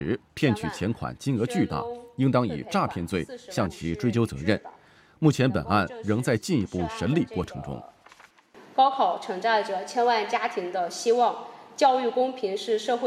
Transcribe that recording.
骗取钱款金额巨大，应当以诈骗罪向其追究责任。目前本案仍在进一步审理过程中。 高考承载着千万家庭的希望，教育公平是社会